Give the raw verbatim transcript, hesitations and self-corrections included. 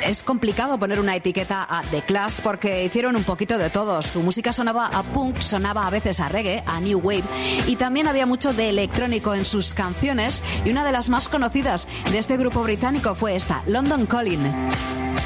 es complicado poner una etiqueta a The Clash porque hicieron un poquito de todo. Su música sonaba a punk, sonaba a veces a reggae, a new wave, y también había mucho de electrónico en sus canciones, y una de las más conocidas de este grupo británico fue esta, London Calling.